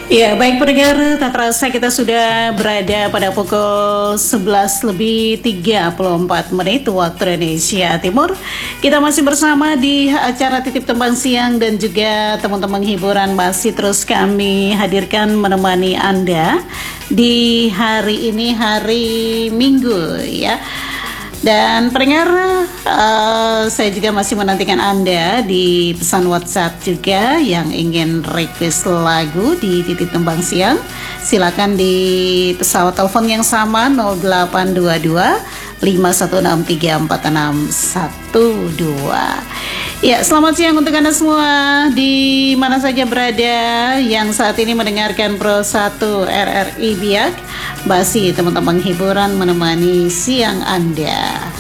Ya, baik pendengar, tak terasa kita sudah berada pada pukul 11 lebih 34 menit waktu Indonesia Timur. Kita masih bersama di acara Titip Tembang Siang dan juga teman-teman hiburan masih terus kami hadirkan menemani Anda di hari ini, hari Minggu ya. Dan pendengar, saya juga masih menantikan Anda di pesan WhatsApp juga yang ingin request lagu di Titip Tembang Siang. Silakan di pesawat telepon yang sama 0822 516346612. Ya, selamat siang untuk Anda semua di mana saja berada yang saat ini mendengarkan Pro 1 RRI Biak. Masih teman-teman hiburan menemani siang Anda.